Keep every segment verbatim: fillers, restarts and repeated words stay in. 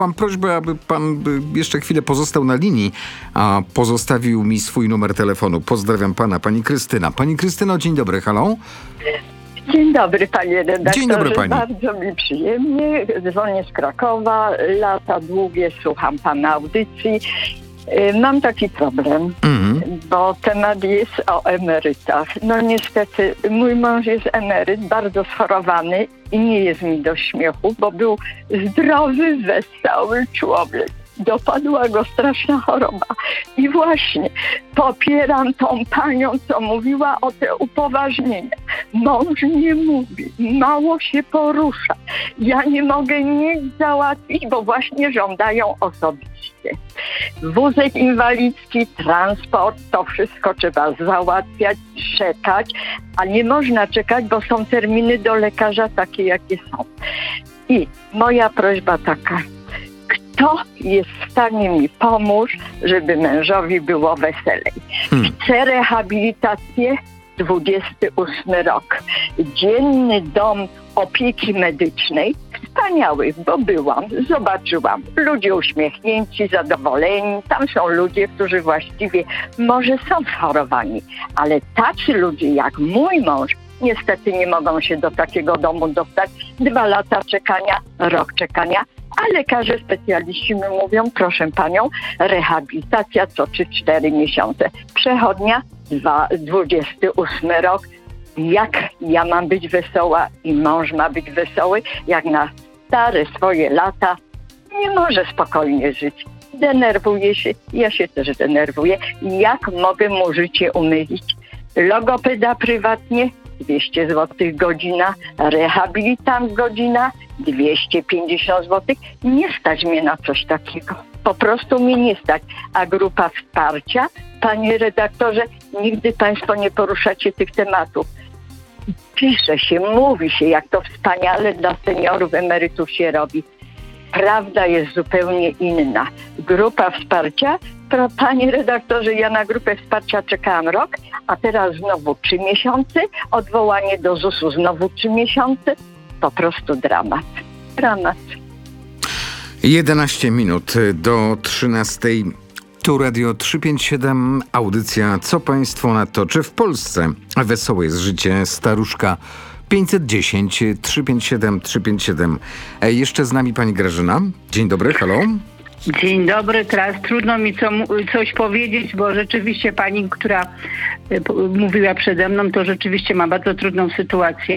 Mam prośbę, aby pan jeszcze chwilę pozostał na linii, a pozostawił mi swój numer telefonu. Pozdrawiam pana, pani Krystyna. Pani Krystyno, dzień dobry, halo? Dzień dobry, panie redaktorze. Dzień dobry, pani. Bardzo mi przyjemnie. Dzwonię z Krakowa. Lata długie słucham pana audycji. Mam taki problem, mm. bo temat jest o emerytach. No niestety, mój mąż jest emeryt, bardzo schorowany i nie jest mi do śmiechu, bo był zdrowy, wesoły człowiek. Dopadła go straszna choroba. I właśnie popieram tą panią, co mówiła o te upoważnienia. Mąż nie mówi, mało się porusza. Ja nie mogę nic załatwić, bo właśnie żądają osobiście. Wózek inwalidzki, transport, to wszystko trzeba załatwiać, czekać, a nie można czekać, bo są terminy do lekarza takie, jakie są. I moja prośba taka. Kto jest w stanie mi pomóc, żeby mężowi było weselej? Hmm. Chcę rehabilitację, dwudziesty ósmy rok. Dzienny dom opieki medycznej, wspaniały, bo byłam, zobaczyłam. Ludzie uśmiechnięci, zadowoleni. Tam są ludzie, którzy właściwie może są schorowani, ale tacy ludzie jak mój mąż niestety nie mogą się do takiego domu dostać. Dwa lata czekania, rok czekania. A lekarze specjaliści mi mówią, proszę panią, rehabilitacja co trzy cztery miesiące. Przechodnia, dwudziesty ósmy rok. Jak ja mam być wesoła i mąż ma być wesoły, jak na stare swoje lata nie może spokojnie żyć. Denerwuje się, ja się też denerwuję. Jak mogę mu życie umylić? Logopeda prywatnie, dwieście złotych godzina, rehabilitant godzina, dwieście pięćdziesiąt złotych. Nie stać mnie na coś takiego. Po prostu mnie nie stać. A grupa wsparcia, panie redaktorze, nigdy państwo nie poruszacie tych tematów. Pisze się, mówi się, jak to wspaniale dla seniorów, emerytów się robi. Prawda jest zupełnie inna. Grupa wsparcia, panie redaktorze, ja na grupę wsparcia czekałam rok, a teraz znowu trzy miesiące, odwołanie do zusu znowu trzy miesiące. Po prostu dramat. Dramat. jedenaście minut do trzynastej. Tu Radio trzysta pięćdziesiąt siedem, audycja Co Państwo na to? Czy w Polsce wesołe jest życie staruszka? pięćset dziesięć trzysta pięćdziesiąt siedem trzysta pięćdziesiąt siedem. E, jeszcze z nami pani Grażyna. Dzień dobry, halo. Dzień dobry, teraz trudno mi co, coś powiedzieć, bo rzeczywiście pani, która mówiła przede mną, to rzeczywiście ma bardzo trudną sytuację.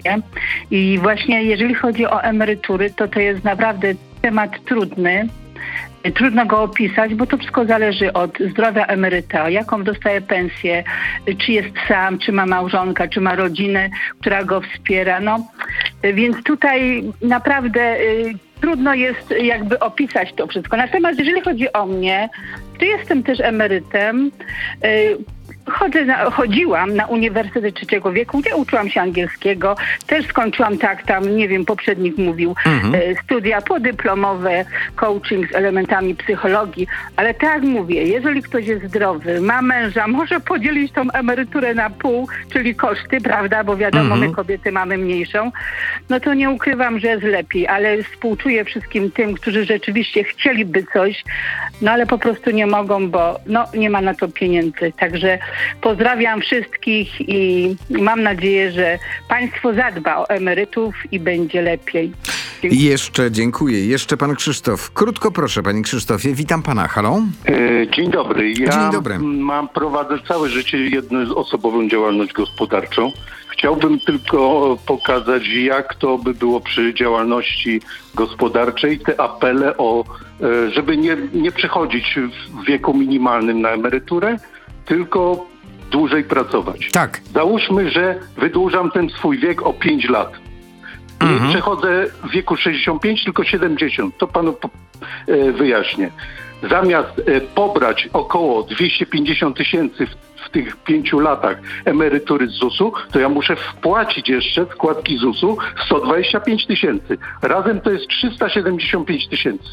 I właśnie jeżeli chodzi o emerytury, to to jest naprawdę temat trudny. Trudno go opisać, bo to wszystko zależy od zdrowia emeryta, jaką dostaje pensję, czy jest sam, czy ma małżonka, czy ma rodzinę, która go wspiera. No, więc tutaj naprawdę y, trudno jest jakby opisać to wszystko. Natomiast jeżeli chodzi o mnie, to jestem też emerytem. Y, Chodzę na, chodziłam na Uniwersytet Trzeciego Wieku, gdzie uczyłam się angielskiego. Też skończyłam, tak tam, nie wiem, poprzednik mówił, mhm. e, studia podyplomowe, coaching z elementami psychologii. Ale tak mówię, jeżeli ktoś jest zdrowy, ma męża, może podzielić tą emeryturę na pół, czyli koszty, prawda, bo wiadomo, mhm. my kobiety mamy mniejszą, no to nie ukrywam, że jest lepiej, ale współczuję wszystkim tym, którzy rzeczywiście chcieliby coś, no ale po prostu nie mogą, bo no nie ma na to pieniędzy. Także pozdrawiam wszystkich i mam nadzieję, że państwo zadba o emerytów i będzie lepiej. I jeszcze dziękuję. Jeszcze pan Krzysztof. Krótko proszę, panie Krzysztofie. Witam pana. Halo? E, dzień dobry. Ja Dzień dobry. mam, prowadzę całe życie jednoosobową działalność gospodarczą. Chciałbym tylko pokazać, jak to by było przy działalności gospodarczej. Te apele o, żeby nie, nie przechodzić w wieku minimalnym na emeryturę, tylko dłużej pracować. Tak. Załóżmy, że wydłużam ten swój wiek o pięć lat. Nie mhm. przechodzę w wieku sześćdziesiąt pięć, tylko siedemdziesiąt. To panu e, wyjaśnię. Zamiast e, pobrać około dwieście pięćdziesiąt tysięcy w, w tych pięciu latach emerytury z zusu, to ja muszę wpłacić jeszcze składki zusu sto dwadzieścia pięć tysięcy. Razem to jest trzysta siedemdziesiąt pięć tysięcy.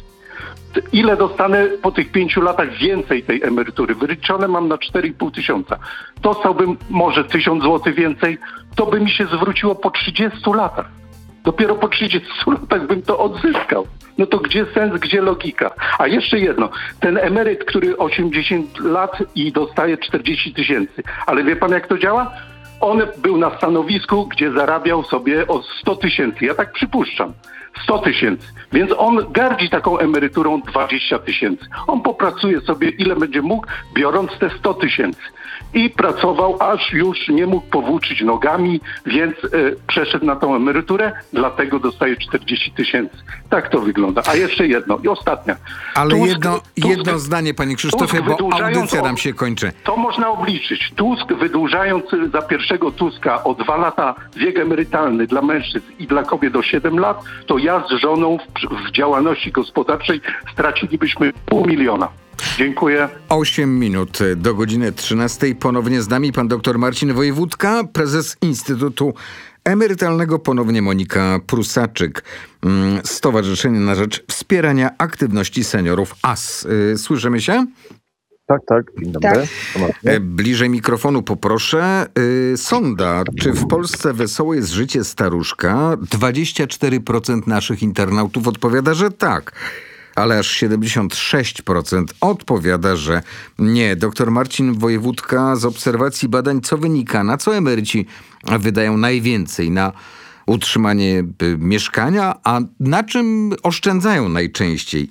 Ile dostanę po tych pięciu latach więcej tej emerytury? Wyliczone mam na cztery i pół tysiąca. Dostałbym może tysiąc złotych więcej, to by mi się zwróciło po trzydziestu latach. Dopiero po trzydziestu latach bym to odzyskał. No to gdzie sens, gdzie logika? A jeszcze jedno, ten emeryt, który osiemdziesiąt lat i dostaje czterdzieści tysięcy, ale wie pan jak to działa? On był na stanowisku, gdzie zarabiał sobie o sto tysięcy, ja tak przypuszczam. sto tysięcy. Więc on gardzi taką emeryturą dwadzieścia tysięcy. On popracuje sobie ile będzie mógł, biorąc te sto tysięcy. I pracował, aż już nie mógł powłóczyć nogami, więc e, przeszedł na tą emeryturę, dlatego dostaje czterdzieści tysięcy. Tak to wygląda. A jeszcze jedno i ostatnia. Ale Tusk, jedno, Tusk, jedno zdanie, panie Krzysztofie, bo audycja nam się kończy. To można obliczyć. Tusk, wydłużając za pierwszego Tuska o dwa lata wiek emerytalny dla mężczyzn i dla kobiet o siedem lat, to ja z żoną w, w działalności gospodarczej stracilibyśmy pół miliona. Dziękuję. osiem minut do godziny trzynastej. Ponownie z nami pan dr Marcin Wojewódka, prezes Instytutu Emerytalnego, ponownie Monika Prusaczyk, Stowarzyszenie na Rzecz Wspierania Aktywności Seniorów A S. Słyszymy się? Tak, tak. Dzień dobry. Tak. Bliżej mikrofonu poproszę. Sonda, czy w Polsce wesołe jest życie staruszka? dwadzieścia cztery procent naszych internautów odpowiada, że tak. Ale aż siedemdziesiąt sześć procent odpowiada, że nie. Doktor Marcin Wojewódka, z obserwacji badań co wynika? Na co emeryci wydają najwięcej? Na utrzymanie y, mieszkania, a na czym oszczędzają najczęściej?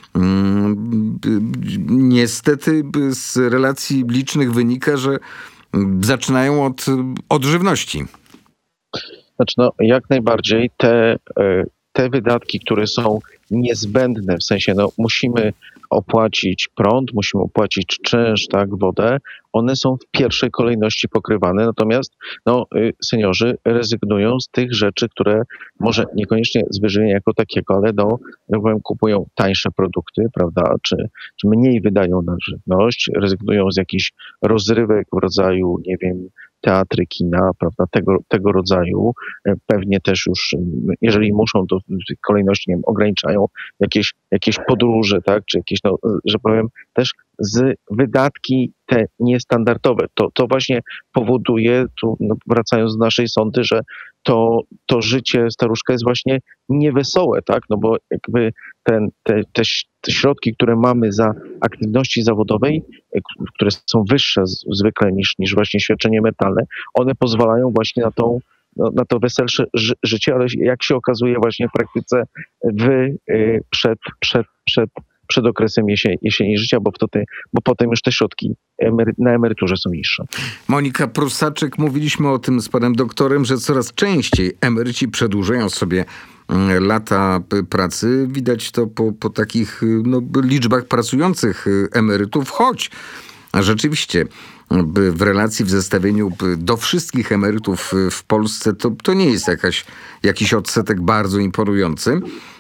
Mm, y, niestety y, z relacji licznych wynika, że y, zaczynają od, od żywności. Znaczy, no, jak najbardziej te, te wydatki, które są niezbędne, w sensie no, musimy opłacić prąd, musimy opłacić czynsz, tak, wodę, one są w pierwszej kolejności pokrywane, natomiast no, seniorzy rezygnują z tych rzeczy, które może niekoniecznie z wyżywienia jako takiego, ale no, jak powiem, kupują tańsze produkty, prawda, czy, czy mniej wydają na żywność, rezygnują z jakichś rozrywek w rodzaju, nie wiem, teatry, kina, prawda, tego, tego rodzaju. Pewnie też już, jeżeli muszą, to w kolejności, nie wiem, ograniczają jakieś, jakieś podróże, tak, czy jakieś, no, że powiem, też z wydatki te niestandardowe. To, to właśnie powoduje, tu no, wracając do naszej sądy, że to, to życie staruszka jest właśnie niewesołe, tak, no bo jakby ten, te, te, te środki, które mamy za aktywności zawodowej, które są wyższe z, zwykle niż, niż właśnie świadczenie emerytalne, one pozwalają właśnie na tą no, na to weselsze ży- życie, ale jak się okazuje właśnie w praktyce wy y, przed, przed, przed, przed okresem jesieni, jesieni życia, bo, wtedy, bo potem już te środki emery- na emeryturze są niższe. Monika Prusaczyk, mówiliśmy o tym z panem doktorem, że coraz częściej emeryci przedłużają sobie lata pracy. Widać to po, po takich no, liczbach pracujących emerytów, choć rzeczywiście w relacji, w zestawieniu do wszystkich emerytów w Polsce to, to nie jest jakaś, jakiś odsetek bardzo imponujący.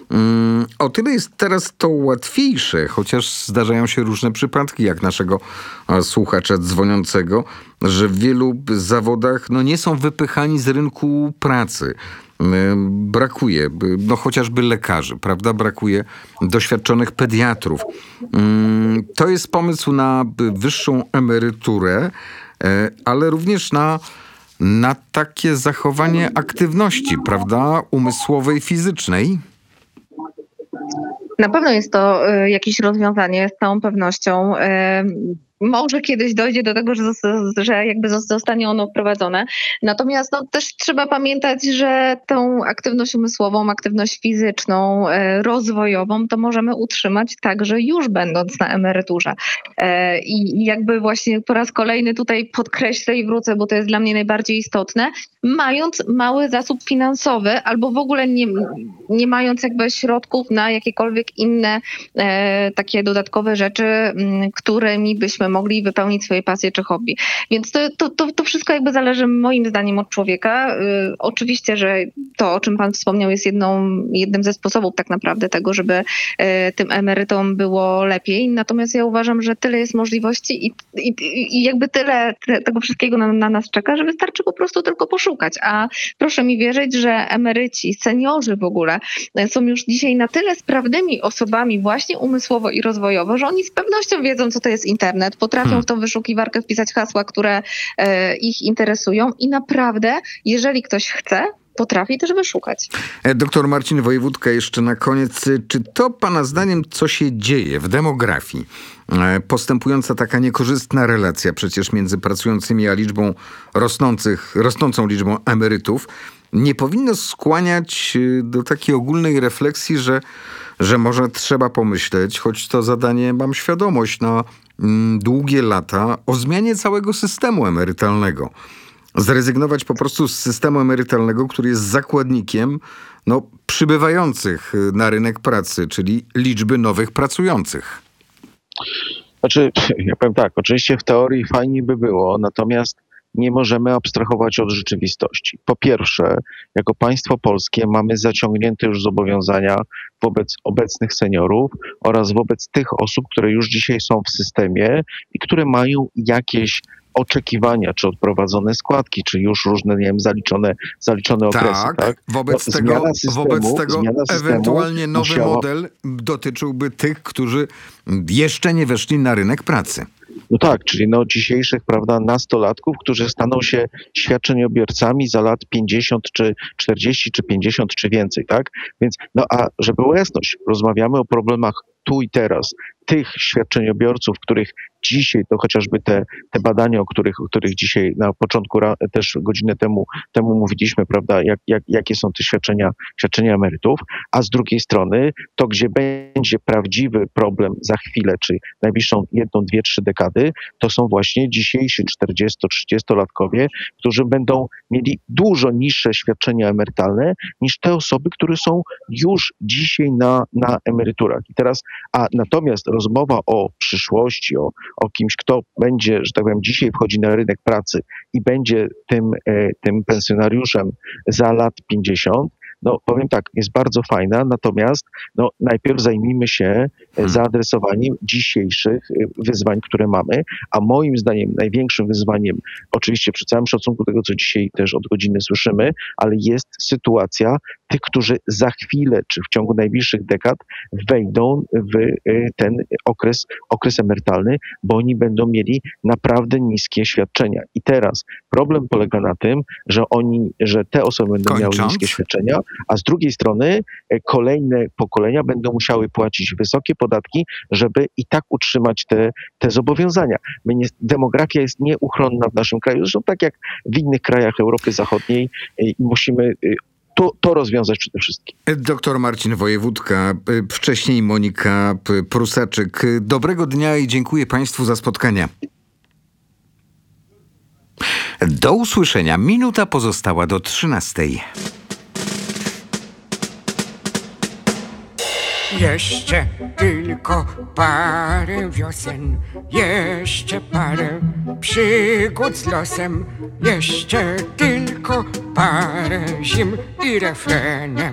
O tyle jest teraz to łatwiejsze, chociaż zdarzają się różne przypadki, jak naszego słuchacza dzwoniącego, że w wielu zawodach no, nie są wypychani z rynku pracy. Brakuje, no chociażby lekarzy, prawda? Brakuje doświadczonych pediatrów. To jest pomysł na wyższą emeryturę, ale również na, na takie zachowanie aktywności, prawda? Umysłowej, fizycznej. Na pewno jest to y, jakieś rozwiązanie, z całą pewnością. Y, Może kiedyś dojdzie do tego, że, że jakby zostanie ono wprowadzone. Natomiast no, też trzeba pamiętać, że tą aktywność umysłową, aktywność fizyczną, e, rozwojową to możemy utrzymać także już będąc na emeryturze. E, I jakby właśnie po raz kolejny tutaj podkreślę i wrócę, bo to jest dla mnie najbardziej istotne, mając mały zasób finansowy albo w ogóle nie, nie mając jakby środków na jakiekolwiek inne e, takie dodatkowe rzeczy, m, którymi byśmy mogli wypełnić swoje pasje czy hobby. Więc to, to, to, to wszystko jakby zależy moim zdaniem od człowieka. Y, oczywiście, że to, o czym pan wspomniał, jest jedną, jednym ze sposobów tak naprawdę tego, żeby y, tym emerytom było lepiej. Natomiast ja uważam, że tyle jest możliwości i, i, i jakby tyle te, tego wszystkiego na, na nas czeka, że wystarczy po prostu tylko poszukać. A proszę mi wierzyć, że emeryci, seniorzy w ogóle są już dzisiaj na tyle sprawnymi osobami właśnie umysłowo i rozwojowo, że oni z pewnością wiedzą, co to jest internet, potrafią hmm. w tą wyszukiwarkę wpisać hasła, które e, ich interesują i naprawdę, jeżeli ktoś chce, potrafi też wyszukać. Doktor Marcin Wojewódka, jeszcze na koniec. Czy to pana zdaniem, co się dzieje w demografii? Postępująca taka niekorzystna relacja przecież między pracującymi a liczbą rosnących, rosnącą liczbą emerytów nie powinno skłaniać do takiej ogólnej refleksji, że, że może trzeba pomyśleć, choć to zadanie mam świadomość na mm, długie lata, o zmianie całego systemu emerytalnego. Zrezygnować po prostu z systemu emerytalnego, który jest zakładnikiem no, przybywających na rynek pracy, czyli liczby nowych pracujących. Znaczy, ja powiem tak, oczywiście w teorii fajnie by było, natomiast nie możemy abstrahować od rzeczywistości. Po pierwsze, jako państwo polskie mamy zaciągnięte już zobowiązania wobec obecnych seniorów oraz wobec tych osób, które już dzisiaj są w systemie i które mają jakieś oczekiwania, czy odprowadzone składki, czy już różne, nie wiem, zaliczone, zaliczone okresy. Tak, tak? wobec No, tego, systemu, wobec tego ewentualnie nowy musiała... model dotyczyłby tych, którzy jeszcze nie weszli na rynek pracy. No tak, czyli no dzisiejszych, prawda, nastolatków, którzy staną się świadczeniobiorcami za lat pięćdziesiąt, czy czterdzieści, czy pięćdziesiąt, czy więcej, tak? Więc, no a żeby była jasność, rozmawiamy o problemach tu i teraz, tych świadczeniobiorców, których dzisiaj, to chociażby te, te badania, o których, o których dzisiaj na początku ra, też godzinę temu, temu mówiliśmy, prawda, jak, jak, jakie są te świadczenia, świadczenia emerytów, a z drugiej strony to, gdzie będzie prawdziwy problem za chwilę, czy najbliższą jedną, dwie, trzy dekady, to są właśnie dzisiejsi czterdziesto-trzydziestolatkowie, którzy będą mieli dużo niższe świadczenia emerytalne niż te osoby, które są już dzisiaj na, na emeryturach. I teraz, a natomiast rozmowa o przyszłości, o, o kimś, kto będzie, że tak powiem, dzisiaj wchodzi na rynek pracy i będzie tym, e, tym pensjonariuszem za lat pięćdziesiąt, no powiem tak, jest bardzo fajna, natomiast no, najpierw zajmijmy się hmm. zaadresowaniem dzisiejszych wyzwań, które mamy, a moim zdaniem największym wyzwaniem, oczywiście przy całym szacunku tego, co dzisiaj też od godziny słyszymy, ale jest sytuacja tych, którzy za chwilę, czy w ciągu najbliższych dekad wejdą w ten okres, okres emerytalny, bo oni będą mieli naprawdę niskie świadczenia. I teraz problem polega na tym, że oni, że te osoby będą Kończąc. miały niskie świadczenia, a z drugiej strony kolejne pokolenia będą musiały płacić wysokie podatki, żeby i tak utrzymać te, te zobowiązania. My nie, demografia jest nieuchronna w naszym kraju, zresztą tak jak w innych krajach Europy Zachodniej i musimy To, to rozwiązać przede wszystkim. Doktor Marcin Wojewódka, wcześniej Monika Prusaczyk. Dobrego dnia i dziękuję Państwu za spotkanie. Do usłyszenia. Minuta pozostała do trzynastej. Jeszcze tylko parę wiosen, jeszcze parę przygód z losem, jeszcze tylko parę zim i refrenem